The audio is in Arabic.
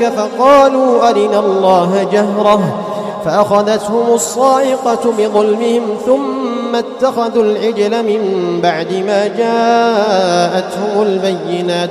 ذلك فقالوا أرنا الله جهرة فأخذتهم الصاعقة بظلمهم ثم اتخذوا العجل من بعد ما جاءتهم البينات